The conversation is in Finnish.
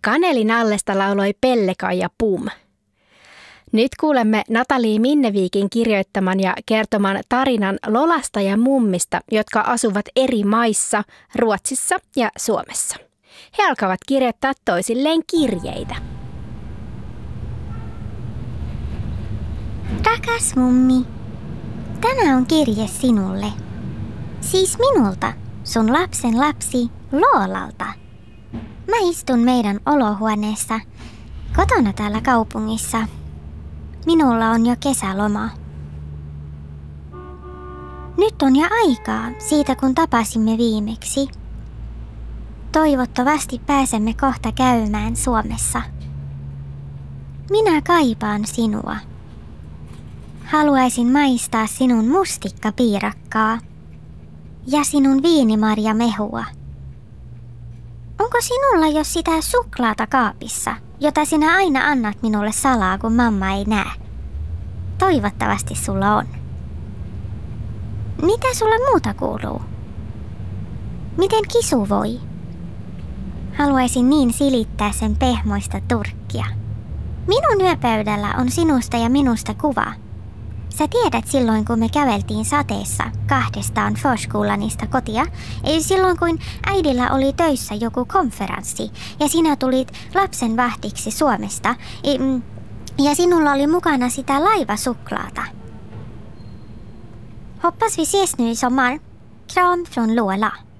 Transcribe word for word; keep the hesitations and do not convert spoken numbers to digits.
Kanelin allesta lauloi Pelle-Kaija Pum. Nyt kuulemme Nathalie Minnevikin kirjoittaman ja kertoman tarinan Lolasta ja Mummista, jotka asuvat eri maissa, Ruotsissa ja Suomessa. He alkavat kirjoittaa toisilleen kirjeitä. Rakas mummi, tämä on kirje sinulle. Siis minulta, sun lapsen lapsi Loolalta. Mä istun meidän olohuoneessa, kotona täällä kaupungissa. Minulla on jo kesäloma. Nyt on jo aikaa siitä, kun tapasimme viimeksi. Toivottavasti pääsemme kohta käymään Suomessa. Minä kaipaan sinua. Haluaisin maistaa sinun mustikkapiirakkaa ja sinun viinimarjamehua. Onko sinulla jo sitä suklaata kaapissa, jota sinä aina annat minulle salaa, kun mamma ei näe? Toivottavasti sulla on. Mitä sulle muuta kuuluu? Miten kisu voi? Haluaisin niin silittää sen pehmoista turkkia. Minun yöpöydällä on sinusta ja minusta kuva. Sä tiedät silloin, kun me käveltiin sateessa kahdestaan Forskulanista kotia, eli silloin, kun äidillä oli töissä joku konferenssi ja sinä tulit lapsen vahtiksi Suomesta ja sinulla oli mukana sitä laivasuklaata. Hoppas vi ses nu i sommar. Kram från Lola.